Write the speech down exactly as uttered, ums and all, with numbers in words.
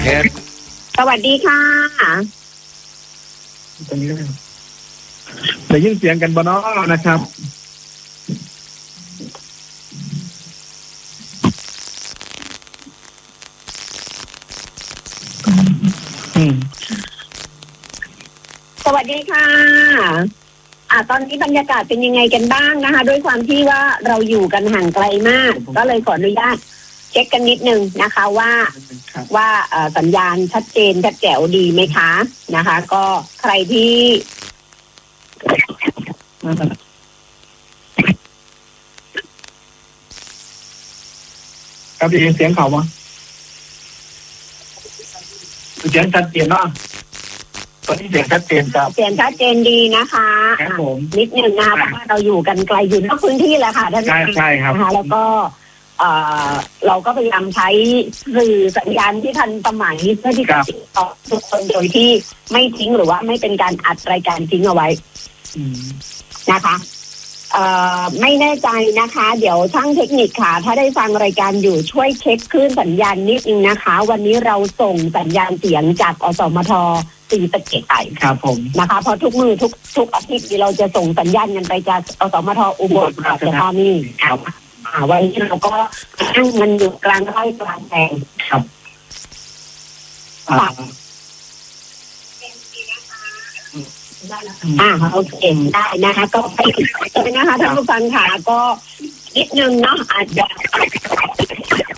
เฮ็ดสวัสดีค่ะตรงนี้ได้ได้ยินเสียงกันบ่เนาะนะครับอืมสวัสดีค่ะอ่าตอนนี้บรรยากาศเป็นยังไงกันบ้างนะคะด้วยความที่ว่าเราอยู่กันห่างไกลมากก็เลยขออนุญาตเช็คกันนิดนึงนะคะว่าว่าสัญญาณชัดเจนชัดแจ๋วดีไหมคะนะคะ ก็ใครที่ครับได้ยินเสียงเขามั้ยเสียงชัดเจนเนาะตอนนี้เสียงชัดเจนครับเสียงชัดเจนดีนะคะครับผมนิดนึงนะเพราะว่าเราอยู่กันไกลอยู่นอกพื้นที่แหละค่ะท่านใช่ใช่ครับนะคะแล้วก็เอ่อเราก็พยายามใช้สื่อสัญญาณที่ทันสมัยเพื่อที่จะติดต่อทุกคนโดยที่ไม่ทิ้งหรือว่าไม่เป็นการอัดรายการทิ้งเอาไว้นะคะเอ่อไม่แน่ใจนะคะเดี๋ยวช่างเทคนิคค่ะถ้าได้ฟังรายการอยู่ช่วยเช็คคลื่นสัญญาณนิดนึงนะคะวันนี้เราส่งสัญญาณเสียงจากอสมทศรีสะเกษไปครับผมนะคะเพราะทุกมือทุกทุกอาทิตย์เราจะส่งสัญญาณกันไปจากอสมทอุบลราชธานีครับวันนี้เราก็ตั้งมันอยู่กลางไร่กลางแปลงครับอ่าโอเคได้นะคะก็ไปนะคะท่านผู้ฟังค่ะก็นิดนึงเนาะอาจจะ